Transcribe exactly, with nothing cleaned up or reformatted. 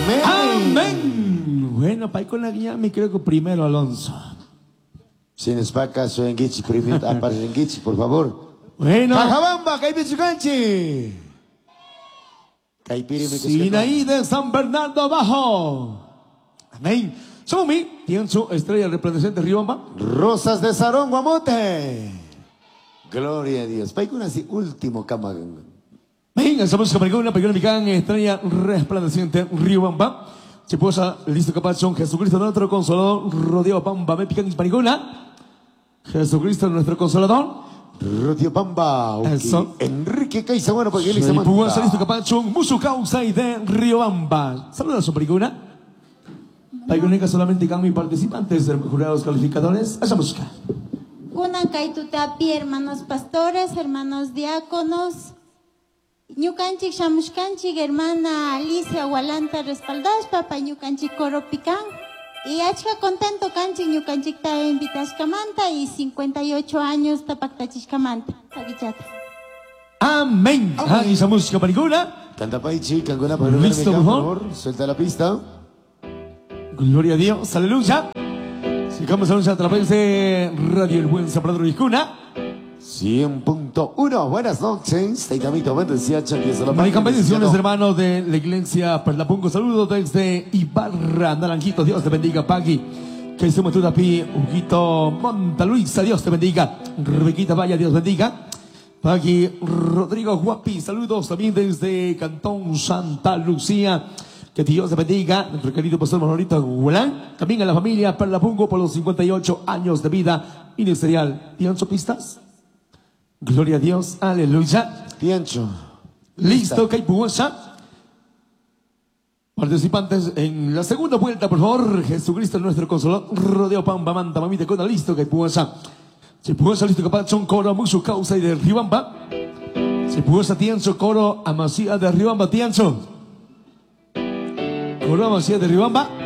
Amén. Amén. Bueno, para ir con la guía, me creo que primero Alonso. Sin espaca, soy en Gichi, primero, aparte en Gichi, por favor. Bueno. Cajabamba, Caipichucanchi. Caipiri, me Sinaí de San Bernardo Abajo. Amén. Somos mi, Tienzo, estrella resplandeciente Riobamba. Rosas de Sarón, Guamote. Gloria a Dios. Para ir con así, último cama. Venga, estamos con una pequeña micán, estrella resplandeciente Riobamba. Se posa listo capaz son Jesucristo nuestro consolador, rodeado pamba, me pican hispanigona. Jesucristo nuestro consolador. Rodio Pamba. Eso. Enrique Caiza, bueno, porque él Se se manda. puso listo capaz son Musu Causa y de Riobamba. Saludos a su perigona. Paigunica solamente cambio y participantes de jurados calificadores. Esa música. Kunan Kaitutapi, hermanos pastores, hermanos diáconos. Ñukanchik shamushkanchik, hermana Alicia Walanta respaldados, papá ñukanchik coro pican. Y achka contento kanchik ñukanchik ta invitashkamanta y cincuenta y ocho años tapaktachishkamanta. Sagichata. Amén. Ah, esa música perigona. Canta Paichi, Cangona, por Listo, por favor. Suelta la pista. Gloria a Dios, aleluya. Sigamos a través de Radio El Buen Sembrador Vicuña. cien punto uno, buenas noches. Taitamito, bendecía, Changues, la Marican, bendiciones, hermanos de la iglesia Perlapunco. Saludos desde Ibarra, Naranjito. Dios te bendiga, Pagui. Que se tu Pi, Huguito Monta Luisa. Dios te bendiga. Rebequita Vaya, Dios bendiga. Pagui Rodrigo Guapi. Saludos también desde Cantón Santa Lucía. Que Dios te bendiga, nuestro querido pastor Manolito Gulán. También a la familia Perlapungo por los cincuenta y ocho años de vida ministerial. ¿Tienen pistas? Gloria a Dios, aleluya. Piencho. Listo, Caipuosa. Participantes en la segunda vuelta, por favor. Jesucristo nuestro consolador. Rodeo Pamba, Manta, Mamita, Cona, listo, Caipuosa. Caipuosa, listo, Capachón, Coro, Musu, Causa y de Ribamba. Caipuosa, Tienzo, Coro, Amasía de Ribamba, Tienzo. Coro, Amasía de Ribamba.